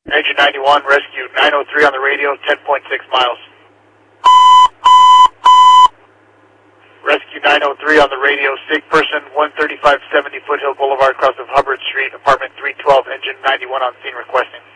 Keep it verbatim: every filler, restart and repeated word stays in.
Engine ninety-one, rescue nine oh three on the radio, ten point six miles. Rescue nine oh three on the radio, sick person, one thirty-five seventy Foothill Boulevard, across of Hubbard Street, apartment three twelve, engine ninety-one on scene requesting.